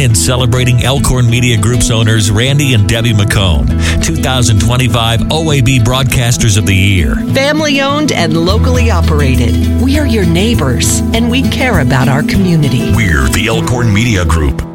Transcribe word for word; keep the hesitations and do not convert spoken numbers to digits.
in celebrating Elkhorn Media Group's owners Randy and Debbie McCone, two thousand twenty-five O A B Broadcasters of the Year. Family owned and locally operated. We are your neighbors, and we care about our community. We're the Elkhorn Media Group.